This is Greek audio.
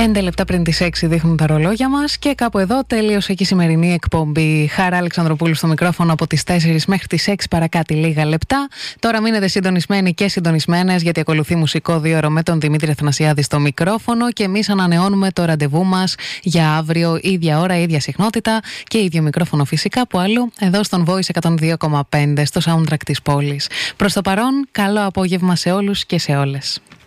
5 λεπτά πριν τις 6 δείχνουν τα ρολόγια μας και κάπου εδώ τέλειωσε και η σημερινή εκπομπή. Χαρά Αλεξανδροπούλου στο μικρόφωνο από τις 4 μέχρι τις 6 παρακάτω λίγα λεπτά. Τώρα μείνετε συντονισμένοι και συντονισμένες, γιατί ακολουθεί μουσικό 2ωρο με τον Δημήτρη Αθανασιάδη στο μικρόφωνο και εμείς ανανεώνουμε το ραντεβού μας για αύριο, ίδια ώρα, ίδια συχνότητα και ίδιο μικρόφωνο φυσικά που αλλού, εδώ στον Voice 102,5 στο soundtrack της πόλης. Προς το παρόν, καλό απόγευμα σε όλους και σε όλες.